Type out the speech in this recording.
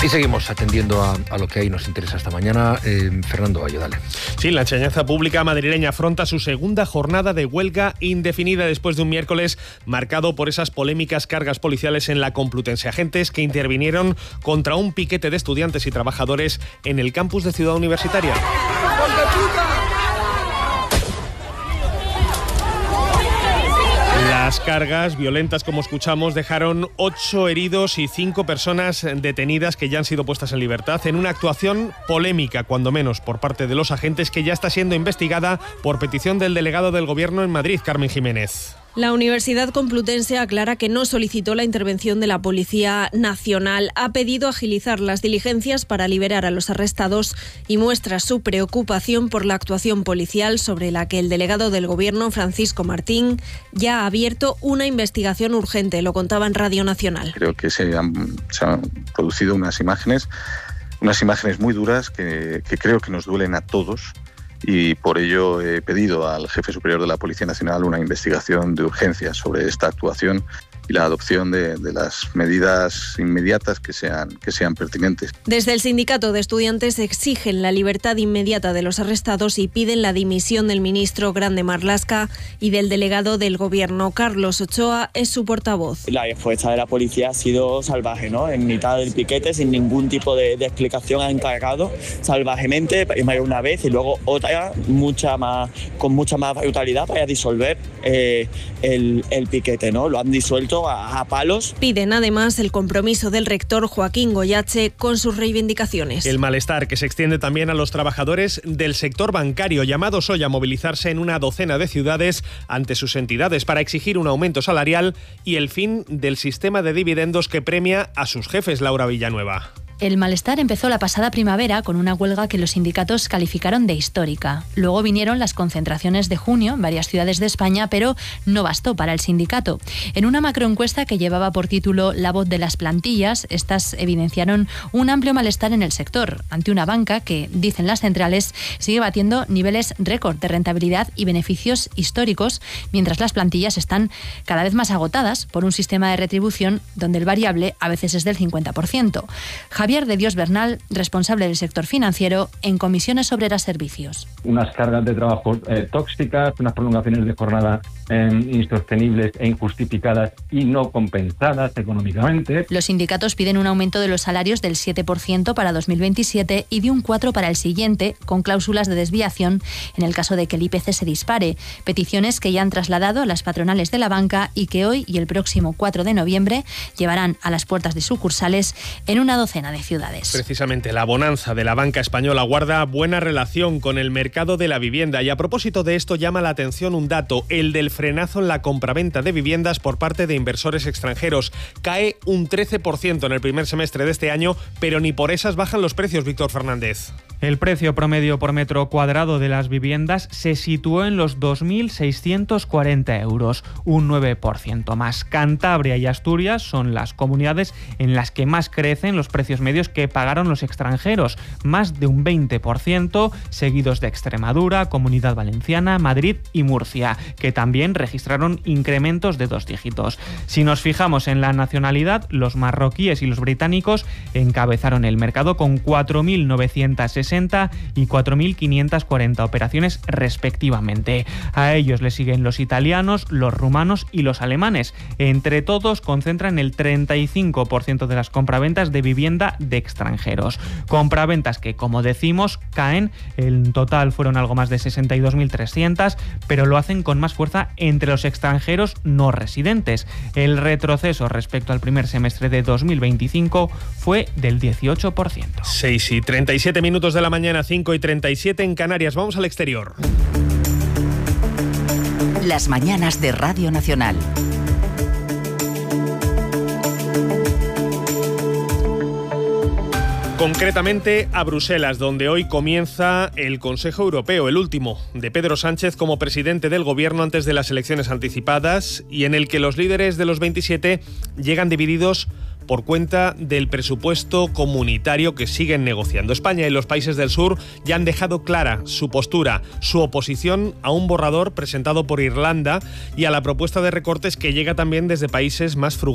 Así seguimos atendiendo a lo que ahí nos interesa esta mañana. Fernando Bayo, dale. Sí, la enseñanza pública madrileña afronta su segunda jornada de huelga indefinida después de un miércoles marcado por esas polémicas cargas policiales en la Complutense. Agentes que intervinieron contra un piquete de estudiantes y trabajadores en el campus de Ciudad Universitaria. Las cargas violentas, como escuchamos, dejaron 8 heridos y 5 personas detenidas que ya han sido puestas en libertad en una actuación polémica, cuando menos, por parte de los agentes, que ya está siendo investigada por petición del delegado del Gobierno en Madrid, Carmen Jiménez. La Universidad Complutense aclara que no solicitó la intervención de la Policía Nacional. Ha pedido agilizar las diligencias para liberar a los arrestados y muestra su preocupación por la actuación policial, sobre la que el delegado del Gobierno, Francisco Martín, ya ha abierto una investigación urgente. Lo contaba en Radio Nacional. Creo que se han producido unas imágenes muy duras que creo que nos duelen a todos. Y por ello he pedido al jefe superior de la Policía Nacional una investigación de urgencia sobre esta actuación y la adopción de las medidas inmediatas que sean pertinentes. Desde el sindicato de estudiantes exigen la libertad inmediata de los arrestados y piden la dimisión del ministro Grande Marlaska y del delegado del Gobierno. Carlos Ochoa es su portavoz. La respuesta de la policía ha sido salvaje, ¿no? En mitad del piquete, sin ningún tipo de explicación, han cargado salvajemente, primero una vez y luego otra, con mucha más brutalidad, para disolver el piquete, ¿no? Lo han disuelto a palos. Piden además el compromiso del rector Joaquín Goyache con sus reivindicaciones. El malestar que se extiende también a los trabajadores del sector bancario, llamados hoy a movilizarse en una docena de ciudades ante sus entidades para exigir un aumento salarial y el fin del sistema de dividendos que premia a sus jefes. Laura Villanueva. El malestar empezó la pasada primavera con una huelga que los sindicatos calificaron de histórica. Luego vinieron las concentraciones de junio en varias ciudades de España, pero no bastó para el sindicato. En una macroencuesta que llevaba por título La voz de las plantillas, estas evidenciaron un amplio malestar en el sector, ante una banca que, dicen las centrales, sigue batiendo niveles récord de rentabilidad y beneficios históricos, mientras las plantillas están cada vez más agotadas por un sistema de retribución donde el variable a veces es del 50%. Javier de Dios Bernal, responsable del sector financiero en Comisiones Obreras Servicios. Unas cargas de trabajo tóxicas, unas prolongaciones de jornada insostenibles e injustificadas y no compensadas económicamente. Los sindicatos piden un aumento de los salarios del 7% para 2027 y de un 4% para el siguiente, con cláusulas de desviación en el caso de que el IPC se dispare. Peticiones que ya han trasladado a las patronales de la banca y que hoy y el próximo 4 de noviembre llevarán a las puertas de sucursales en una docena de ciudades. Precisamente la bonanza de la banca española guarda buena relación con el mercado de la vivienda, y a propósito de esto llama la atención un dato, el del frenazo en la compraventa de viviendas por parte de inversores extranjeros. Cae un 13% en el primer semestre de este año, pero ni por esas bajan los precios, Víctor Fernández. El precio promedio por metro cuadrado de las viviendas se situó en los 2.640 euros, un 9% más. Cantabria y Asturias son las comunidades en las que más crecen los precios medios que pagaron los extranjeros, más de un 20%, seguidos de Extremadura, Comunidad Valenciana, Madrid y Murcia, que también registraron incrementos de 2 dígitos. Si nos fijamos en la nacionalidad, los marroquíes y los británicos encabezaron el mercado con 4.960 y 4.540 operaciones respectivamente. A ellos le siguen los italianos, los rumanos y los alemanes. Entre todos concentran el 35% de las compraventas de vivienda de extranjeros. Compraventas que, como decimos, caen. En total fueron algo más de 62.300, pero lo hacen con más fuerza entre los extranjeros no residentes. El retroceso respecto al primer semestre de 2025 fue del 18%. 6:37 de la mañana, 5:37 en Canarias. Vamos al exterior. Las mañanas de Radio Nacional. Concretamente a Bruselas, donde hoy comienza el Consejo Europeo, el último de Pedro Sánchez como presidente del Gobierno antes de las elecciones anticipadas, y en el que los líderes de los 27 llegan divididos por cuenta del presupuesto comunitario que siguen negociando. España y los países del sur ya han dejado clara su postura, su oposición a un borrador presentado por Irlanda y a la propuesta de recortes que llega también desde países más frugales